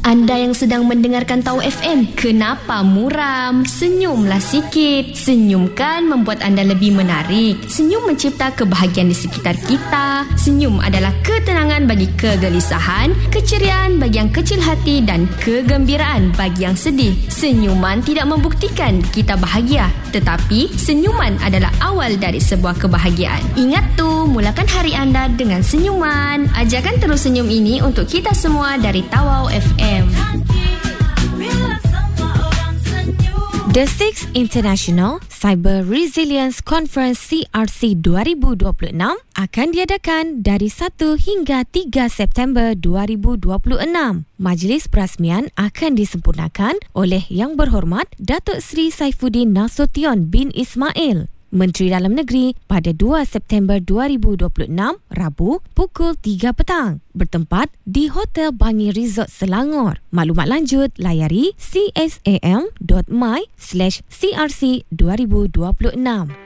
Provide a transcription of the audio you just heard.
Anda yang sedang mendengarkan Tahu FM, kenapa muram? Senyumlah sikit. Senyum kan membuat anda lebih menarik. Senyum mencipta kebahagiaan di sekitar kita. Senyum adalah ketenangan bagi kegelisahan, keceriaan bagi yang kecil hati dan kegembiraan bagi yang sedih. Senyuman tidak membuktikan kita bahagia, tetapi senyuman adalah awal dari sebuah kebahagiaan. Ingat tu, mulakan hari anda dengan senyuman. Ajarkan terus senyum ini untuk kita semua dari Tawau FM. The 6th International Cyber Resilience Conference CRC 2026 akan diadakan dari 1 hingga 3 September 2026. Majlis perasmian akan disempurnakan oleh Yang Berhormat Datuk Seri Saifuddin Nasution bin Ismail, Menteri Dalam Negeri, pada 2 September 2026, Rabu, pukul 3 petang. Bertempat di Hotel Bangi Resort Selangor. Maklumat lanjut, layari csam.my/crc2026.